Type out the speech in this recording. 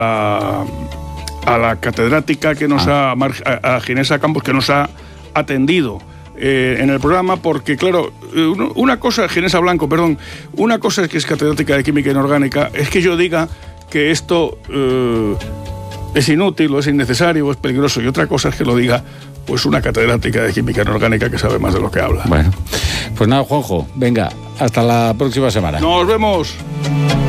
a la catedrática que nos a Ginesa Campos, que nos ha atendido en el programa, porque claro, una cosa, Ginesa Blanco, perdón, una cosa es que es catedrática de Química Inorgánica, es que yo diga que esto es inútil o es innecesario o es peligroso, y otra cosa es que lo diga pues una catedrática de Química Inorgánica que sabe más de lo que habla. Bueno, pues nada, Juanjo, venga, hasta la próxima semana. ¡Nos vemos!